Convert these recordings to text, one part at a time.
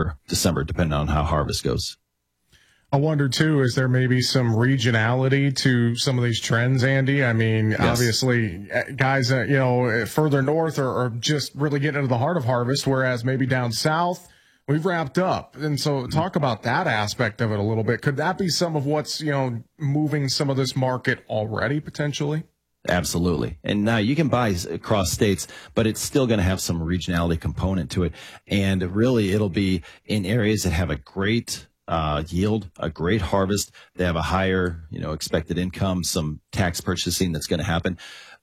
November, December, depending on how harvest goes. I wonder, too, is there maybe some regionality to some of these trends, Andy? I mean, Yes. Obviously, guys, further north are just really getting into the heart of harvest, whereas maybe down south, we've wrapped up. And so talk about that aspect of it a little bit. Could that be some of what's, moving some of this market already potentially? Absolutely. And now you can buy across states, but it's still going to have some regionality component to it. And really, it'll be in areas that have a great yield, a great harvest. They have a higher, expected income, some tax purchasing that's going to happen.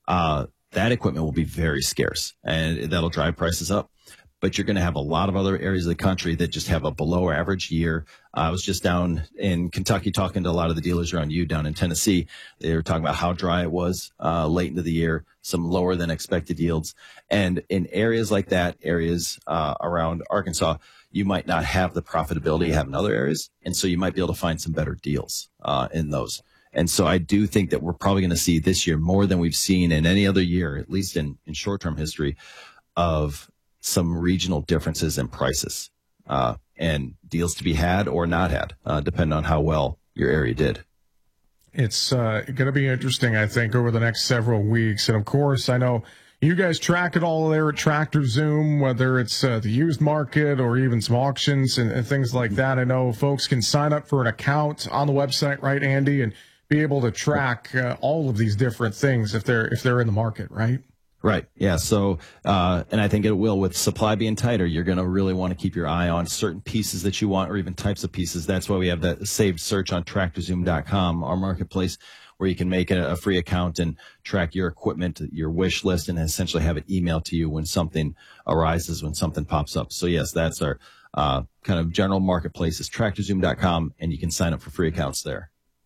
That equipment will be very scarce, and that'll drive prices up. But you're going to have a lot of other areas of the country that just have a below average year. I was just down in Kentucky talking to a lot of the dealers around you down in Tennessee. They were talking about how dry it was late into the year, some lower than expected yields. And in areas like that, areas around Arkansas, you might not have the profitability you have in other areas. And so you might be able to find some better deals in those. And so I do think that we're probably going to see this year more than we've seen in any other year, at least in short-term history, of some regional differences in prices and deals to be had or not had, depending on how well your area did. It's going to be interesting, I think, over the next several weeks. And, of course, I know you guys track it all there at Tractor Zoom, whether it's the used market or even some auctions and things like that. I know folks can sign up for an account on the website, right, Andy, and be able to track all of these different things if they're in the market, right? Right. Yeah. So, and I think it will, with supply being tighter, you're going to really want to keep your eye on certain pieces that you want, or even types of pieces. That's why we have that saved search on TractorZoom.com, our marketplace, where you can make a free account and track your equipment, your wish list, and essentially have it emailed to you when something arises, when something pops up. So yes, that's our kind of general marketplace is TractorZoom.com, and you can sign up for free accounts there.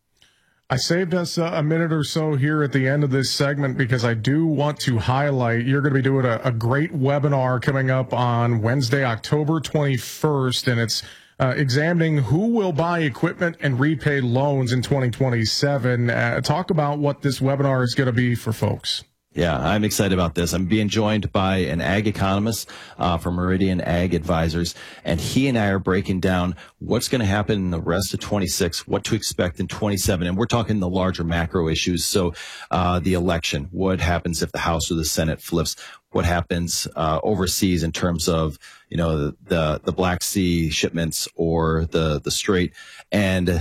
I saved us a minute or so here at the end of this segment because I do want to highlight you're going to be doing a great webinar coming up on Wednesday, October 21st, and it's examining who will buy equipment and repay loans in 2027. Talk about what this webinar is going to be for folks. Yeah, I'm excited about this. I'm being joined by an ag economist from Meridian Ag Advisors, and he and I are breaking down what's going to happen in the rest of 26, what to expect in 27, and we're talking the larger macro issues. So the election, what happens if the House or the Senate flips, what happens overseas in terms of the Black Sea shipments or the Strait, and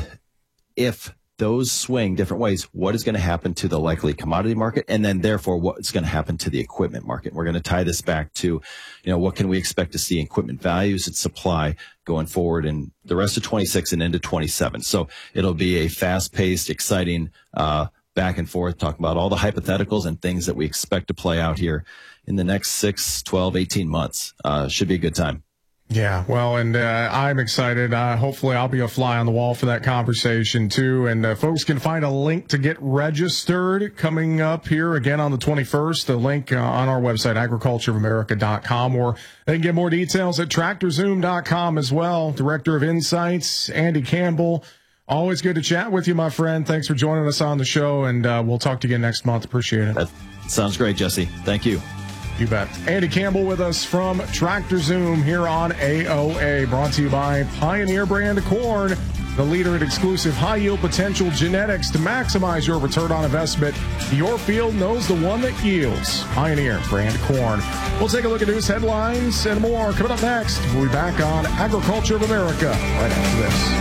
if those swing different ways, what is going to happen to the likely commodity market, and then therefore what's going to happen to the equipment market. We're going to tie this back to, what can we expect to see in equipment values and supply going forward in the rest of 26 and into 27. So it'll be a fast-paced, exciting back and forth, talking about all the hypotheticals and things that we expect to play out here in the next 6, 12, 18 months. Should be a good time. Yeah, well, and I'm excited. Hopefully I'll be a fly on the wall for that conversation, too. And folks can find a link to get registered coming up here again on the 21st. The link on our website, agricultureofamerica.com, or they can get more details at TractorZoom.com as well. Director of Insights, Andy Campbell. Always good to chat with you, my friend. Thanks for joining us on the show, and we'll talk to you again next month. Appreciate it. That sounds great, Jesse. Thank you. You bet. Andy Campbell with us from Tractor Zoom here on AOA, brought to you by Pioneer Brand Corn, the leader in exclusive high-yield potential genetics to maximize your return on investment. Your field knows the one that yields. Pioneer Brand Corn. We'll take a look at news headlines and more coming up next. We'll be back on Agriculture of America right after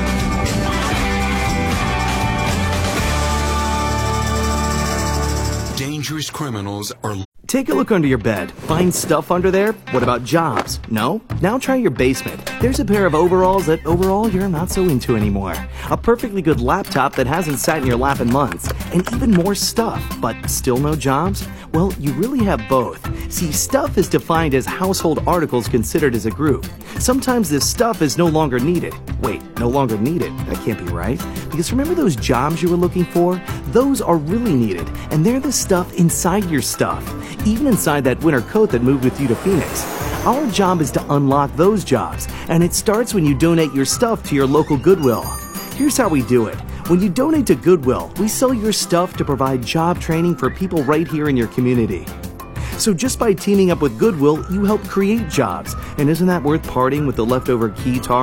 this. Dangerous criminals are... Take a look under your bed. Find stuff under there? What about jobs? No? Now try your basement. There's a pair of overalls that overall you're not so into anymore. A perfectly good laptop that hasn't sat in your lap in months. And even more stuff, but still no jobs? Well, you really have both. See, stuff is defined as household articles considered as a group. Sometimes this stuff is no longer needed. Wait, no longer needed? That can't be right. Because remember those jobs you were looking for? Those are really needed, and they're the stuff inside your stuff. Even inside that winter coat that moved with you to Phoenix. Our job is to unlock those jobs, and it starts when you donate your stuff to your local Goodwill. Here's how we do it. When you donate to Goodwill, we sell your stuff to provide job training for people right here in your community. So just by teaming up with Goodwill, you help create jobs. And isn't that worth parting with the leftover key tar